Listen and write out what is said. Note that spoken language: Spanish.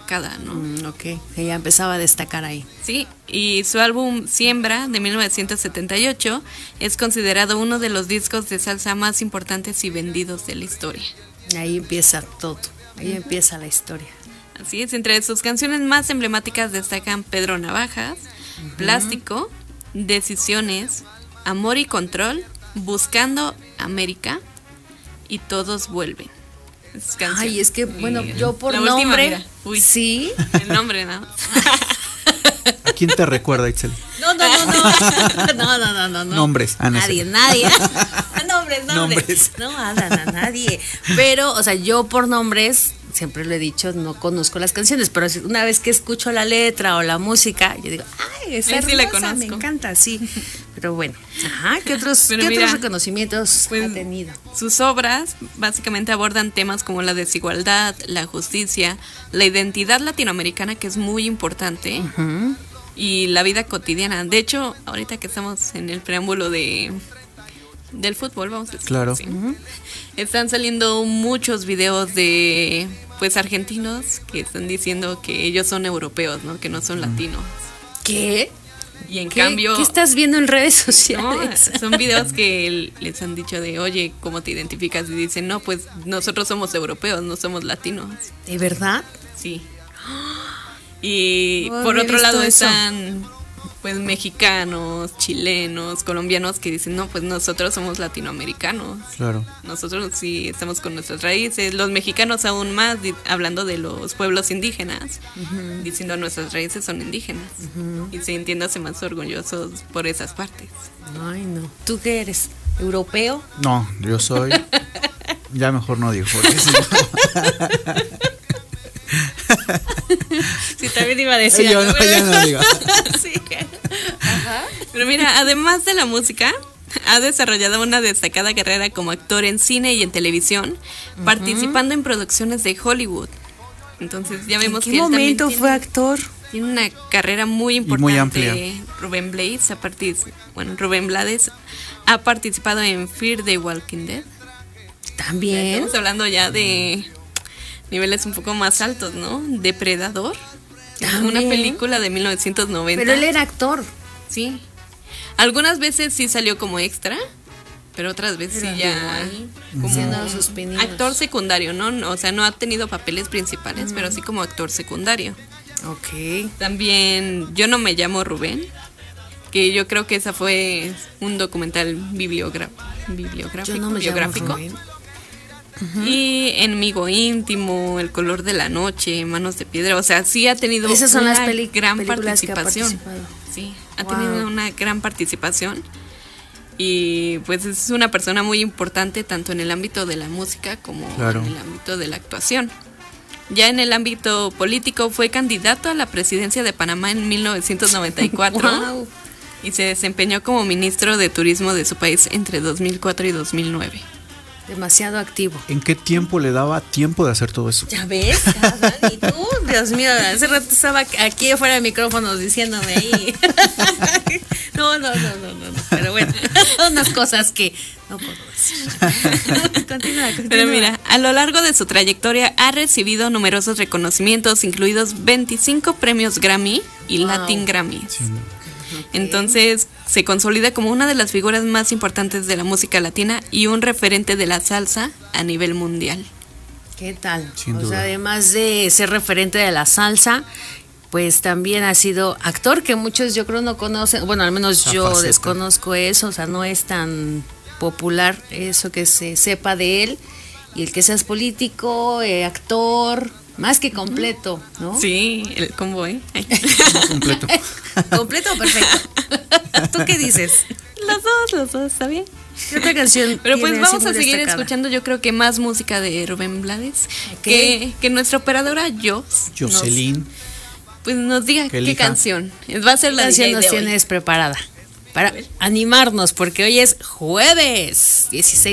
destacada, ¿no? Ok, ella empezaba a destacar ahí. Sí, y su álbum Siembra, de 1978, es considerado uno de los discos de salsa más importantes y vendidos de la historia. Ahí empieza todo, ahí empieza la historia. Así es, entre sus canciones más emblemáticas destacan Pedro Navajas, Plástico, Decisiones, Amor y Control, Buscando América y Todos Vuelven. Ay, es que, bueno, yo por la nombre, última, uy, sí. el nombre nada más. ¿A quién te recuerda, Itzel? No. Nombres. Nadie. Nombres. No, a nadie. Pero, o sea, yo por nombres, siempre lo he dicho, no conozco las canciones, pero una vez que escucho la letra o la música, yo digo, ay, es hermosa, sí la conozco. me encanta, sí. Pero bueno, ¿qué otros reconocimientos ha tenido? Sus obras básicamente abordan temas como la desigualdad, la justicia, la identidad latinoamericana, que es muy importante, y la vida cotidiana. De hecho, ahorita que estamos en el preámbulo del fútbol, vamos a decir. Claro. ¿Sí? Están saliendo muchos videos de pues argentinos que están diciendo que ellos son europeos, ¿no? Que no son latinos. ¿Qué? Y en cambio... ¿Qué estás viendo en redes sociales? No, son videos que les han dicho de, oye, ¿cómo te identificas? Y dicen, no, pues nosotros somos europeos, no somos latinos. ¿De verdad? Sí. Y No por había otro lado visto eso. están pues mexicanos, chilenos, colombianos que dicen, no, pues nosotros somos latinoamericanos. Claro. Nosotros sí estamos con nuestras raíces. Los mexicanos aún más, hablando de los pueblos indígenas, diciendo nuestras raíces son indígenas. Y sintiéndose más orgullosos por esas partes. Ay, no. ¿Tú qué eres? ¿Europeo? No, yo soy... Ya mejor no digo. Porque si no... Sí, también iba a decir Yo algo, no, ya no digo. Sí. Ajá. Pero mira, además de la música, ha desarrollado una destacada carrera como actor en cine y en televisión, participando en producciones de Hollywood. Entonces ya vemos ¿En que qué él también momento fue actor? tiene una carrera muy importante. muy amplia. Rubén Blades ha participado en Fear the Walking Dead. También. Estamos hablando ya de niveles un poco más altos, ¿no? Depredador. También. Una película de 1990. Pero él era actor. Sí. Algunas veces sí salió como extra, pero otras veces sí ya como haciendo sus pininos. actor secundario, ¿no? O sea, no ha tenido papeles principales, pero sí como actor secundario. Ok. También Yo no me llamo Rubén, que yo creo que esa fue un documental bibliográfico. Yo no me biográfico. llamo Rubén. Y Enemigo íntimo, El color de la noche, Manos de piedra, o sea, sí ha tenido Esas son una las gran películas que ha participación. participado. Sí, ha Wow. tenido una gran participación y pues es una persona muy importante tanto en el ámbito de la música como Claro. en el ámbito de la actuación. Ya en el ámbito político fue candidato a la presidencia de Panamá en 1994. Wow. Y se desempeñó como ministro de turismo de su país entre 2004 y 2009. Demasiado activo. ¿En qué tiempo le daba tiempo de hacer todo eso? ¿Ya ves? ¿Y tú? Dios mío, hace rato estaba aquí afuera de micrófonos diciéndome ahí. No. Pero bueno, son unas cosas que no puedo decir. Continúa. Pero mira, a lo largo de su trayectoria ha recibido numerosos reconocimientos, incluidos 25 premios Grammy y Wow. Latin Grammys. Sí. Entonces se consolida como una de las figuras más importantes de la música latina y un referente de la salsa a nivel mundial. ¿Qué tal? Sin O duda. sea, además de ser referente de la salsa, pues también ha sido actor, que muchos yo creo no conocen. Bueno, al menos Esa yo faceta. desconozco eso, o sea, no es tan popular eso que se sepa de él. Y el que seas político, actor, más que completo, ¿no? Sí, el combo, ¿eh? Completo. ¿Completo o perfecto? ¿Tú qué dices? Los dos, ¿está bien? ¿Qué otra canción? Pero pues tiene así vamos a muy seguir destacada? escuchando, yo creo que más música de Rubén Blades. Ok. Que nuestra operadora Jocelyn. pues nos diga Que qué elija. canción. Va a ser ¿Qué la canción DJ nos de hoy. tienes preparada? Para animarnos, porque hoy es jueves 16